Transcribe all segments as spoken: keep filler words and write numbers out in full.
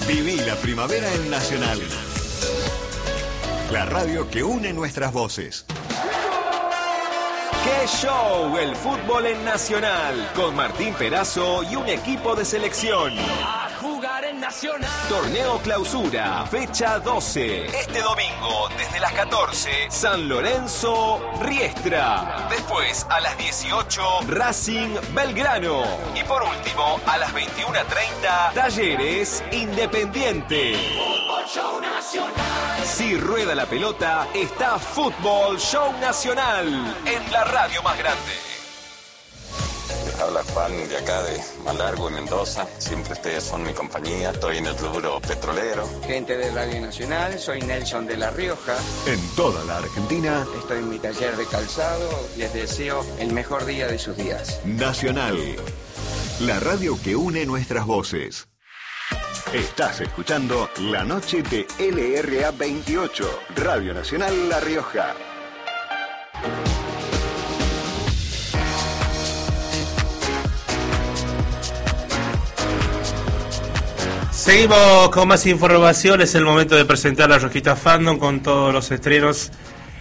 Viví la primavera en Nacional. La radio que une nuestras voces. ¡Qué show! El fútbol en Nacional. Con Martín Perazo y un equipo de selección. A jugar en Nacional. Torneo Clausura, fecha doce. Este domingo, desde las catorce, San Lorenzo, Riestra. Después, a las dieciocho, Racing, Belgrano. Y por último, a las veintiuna treinta, Talleres, Independiente. Fútbol Show Nacional. Si rueda la pelota, está Fútbol Show Nacional en la radio más grande. Les habla Juan de acá de Malargo, Mendoza. Siempre ustedes son mi compañía. Estoy en el rubro petrolero. Gente de Radio Nacional, soy Nelson de La Rioja. En toda la Argentina. Estoy en mi taller de calzado. Les deseo el mejor día de sus días. Nacional. La radio que une nuestras voces. Estás escuchando La Noche de L R A veintiocho, Radio Nacional La Rioja. Seguimos con más información. Es el momento de presentar la Rojita Fandom con todos los estrenos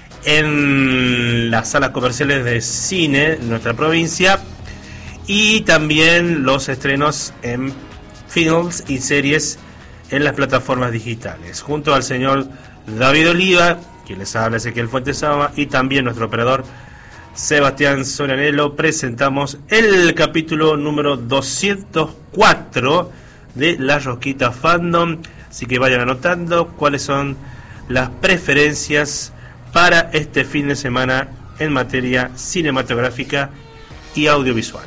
en las salas comerciales de cine en nuestra provincia y también los estrenos en films y series en las plataformas digitales. Junto al señor David Oliva, quien les habla Ezequiel Fuentesama, y también nuestro operador Sebastián Sorianello, presentamos el capítulo número doscientos cuatro de La Rosquita Fandom. Así que vayan anotando cuáles son las preferencias para este fin de semana en materia cinematográfica y audiovisual.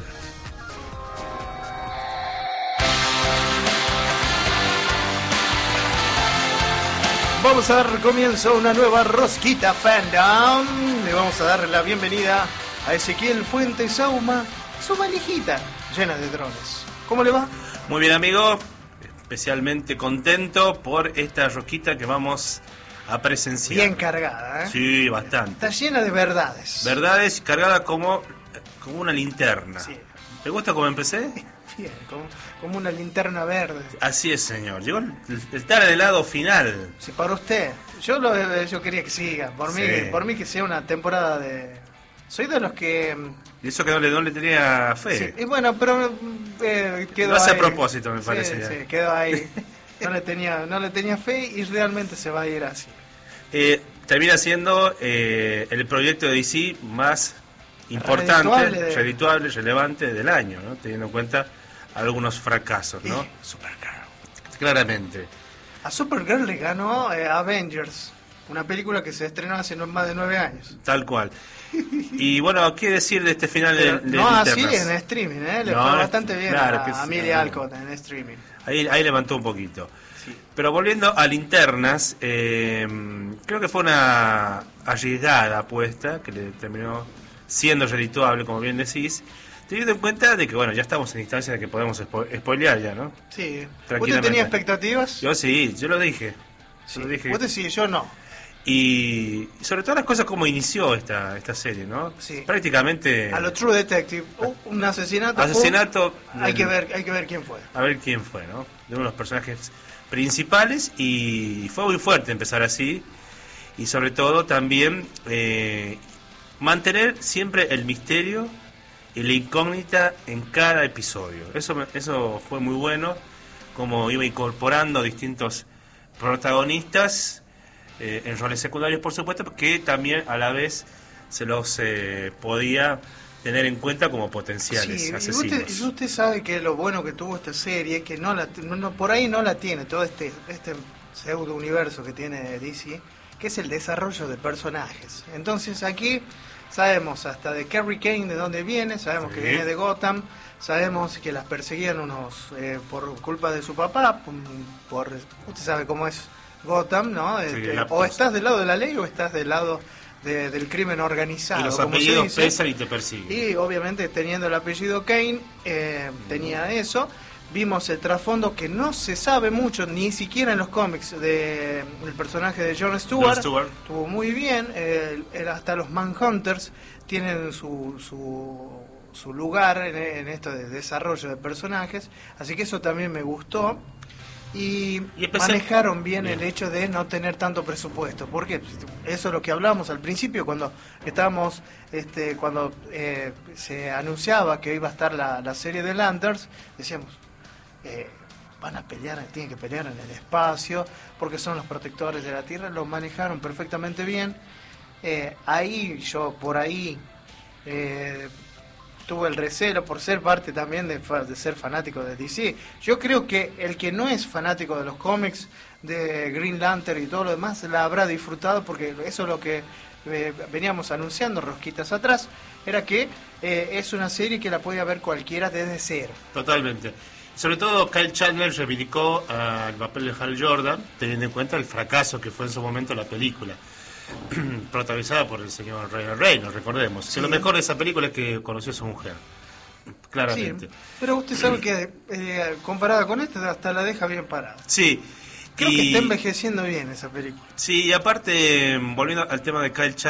Vamos a dar comienzo a una nueva Rosquita Fandom. Le vamos a dar la bienvenida a Ezequiel Fuentesama, su valijita llena de drones. ¿Cómo le va? Muy bien, amigo. Especialmente contento por esta rosquita que vamos a presenciar. Bien cargada, ¿eh? Sí, bastante. Está llena de verdades. Verdades, cargada como, como una linterna. Sí. ¿Te gusta cómo empecé? Bien, como, como una linterna verde. Así es, señor. Llegó el, el tal helado final. Sí, para usted. Yo lo, yo quería que siga. Por mí, Sí. por mí que sea una temporada de... Soy de los que... Y eso que no le, no le tenía fe. Sí, y bueno, pero eh, quedó Lo hace ahí. a propósito, me parece. Sí, ya. sí, quedó ahí. No le tenía, no le tenía fe y realmente se va a ir así. Eh, termina siendo eh, el proyecto de D C más importante, Redituable de- redituable, relevante del año, ¿no? Teniendo en cuenta algunos fracasos, ¿no? Y Supergirl. Claramente. A Supergirl le ganó eh, Avengers, una película que se estrenó hace no- más de nueve años. Tal cual. Y bueno, ¿qué decir de este final de, Pero de no así Linternas? en streaming, ¿eh? Le No, fue en- bastante bien claro a, que sí, a Millie no. Alcott en streaming. Ahí, ahí levantó un poquito. Sí. Pero volviendo a Linternas, eh, creo que fue una arriesgada apuesta que le terminó siendo redituable, como bien decís, teniendo en cuenta de que, bueno, ya estamos en instancia de que podemos spo- spoilear ya, ¿no? Sí. ¿Usted Tranquilamente. tenía expectativas? Yo sí, yo lo dije. Sí. Yo lo dije. Usted sí, yo no. Y sobre todo las cosas como inició esta esta serie, ¿no? Sí. Prácticamente A lo True Detective. Uh, un asesinato. asesinato. uh, hay del- que ver, hay que ver quién fue. A ver quién fue, ¿no? De uno de los personajes principales, y fue muy fuerte empezar así, y sobre todo también eh, mantener siempre el misterio y la incógnita en cada episodio. Eso me- eso fue muy bueno, como iba incorporando distintos protagonistas eh, en roles secundarios, por supuesto, que también a la vez se los eh, podía tener en cuenta como potenciales Sí, y asesinos. usted, y usted sabe que lo bueno que tuvo esta serie es que no la, no, no- por ahí no la tiene todo este este pseudo universo que tiene D C, que es el desarrollo de personajes. Entonces aquí sabemos hasta de Carrie Kane de dónde viene, sabemos Sí. que viene de Gotham, sabemos que las perseguían unos eh, por culpa de su papá, por, por- usted sabe cómo es Gotham, ¿no? Este, la- o estás del lado de la ley o estás del lado de- del crimen organizado. Y los como se apellidos dice. pesan y te persiguen. Y obviamente teniendo el apellido Kane, eh, tenía eso. Vimos el trasfondo que no se sabe mucho, ni siquiera en los cómics, de, del personaje de Jon Stewart. Jon Stewart. Estuvo muy bien. eh, el- hasta los Manhunters tienen su, su, su lugar en, en esto de desarrollo de personajes. Así que eso también me gustó. Y, Y especial- manejaron bien, bien. el hecho de no tener tanto presupuesto, porque eso es lo que hablamos al principio cuando estábamos, este, cuando eh, se anunciaba que iba a estar la, la serie de Lanterns, decíamos, eh, van a pelear, tienen que pelear en el espacio, porque son los protectores de la Tierra, lo manejaron perfectamente bien. Eh, ahí yo por ahí eh, tuve el recelo por ser parte también de, fa- de ser fanático de D C. Yo creo que el que no es fanático de los cómics de Green Lantern y todo lo demás la habrá disfrutado, porque eso es lo que eh, veníamos anunciando rosquitas atrás, era que eh, es una serie que la podía ver cualquiera desde cero. Totalmente. Sobre todo Kyle Chandler reivindicó al papel de Hal Jordan, teniendo en cuenta el fracaso que fue en su momento la película, protagonizada por el señor Ryan Reynolds, recordemos. Sí. Que lo mejor de esa película es que conoció a su mujer, claramente. Sí, pero usted sabe que eh, comparada con esta hasta la deja bien parada. Sí. Creo y, que está envejeciendo bien esa película. Sí, y aparte, volviendo al tema de Kyle Chandler,